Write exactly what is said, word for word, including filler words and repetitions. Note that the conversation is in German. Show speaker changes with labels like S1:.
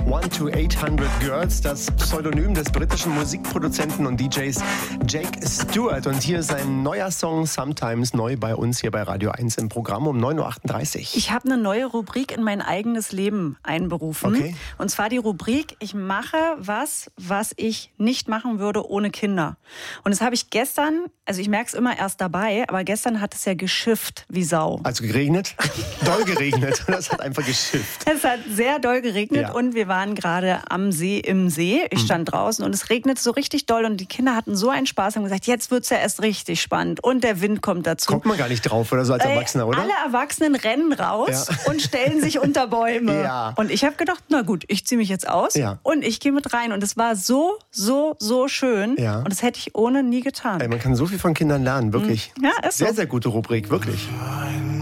S1: One to achthundred Girls, das Pseudonym des britischen Musikproduzenten und D Js Jake Stewart. Und hier ist ein neuer Song, Sometimes, neu bei uns hier bei Radio eins im Programm um neun Uhr achtunddreißig.
S2: Ich habe eine neue Rubrik in mein eigenes Leben einberufen.
S1: Okay.
S2: Und zwar die Rubrik, ich mache was, was ich nicht machen würde ohne Kinder. Und das habe ich gestern, also ich merke es immer erst dabei, aber gestern hat es ja geschifft wie Sau.
S1: Also geregnet? Doll geregnet. Das hat einfach geschifft.
S2: Es hat sehr doll geregnet
S1: Ja.
S2: und wir waren gerade am See im See. Ich stand draußen und es regnete so richtig doll und die Kinder hatten so einen Spaß, haben gesagt, jetzt wird's ja erst richtig spannend und der Wind kommt dazu.
S1: Kommt man gar nicht drauf oder so als
S2: Äh,
S1: Erwachsener, oder?
S2: Alle Erwachsenen rennen raus
S1: Ja.
S2: und stellen sich unter Bäume.
S1: Ja.
S2: Und ich habe gedacht, na gut, ich ziehe mich jetzt aus
S1: Ja.
S2: und ich gehe mit rein. Und es war so, so, so schön.
S1: Ja.
S2: Und das hätte ich ohne nie getan.
S1: Ey, man kann so viel von Kindern lernen, wirklich.
S2: Ja, ist so.
S1: Sehr, sehr gute Rubrik, wirklich.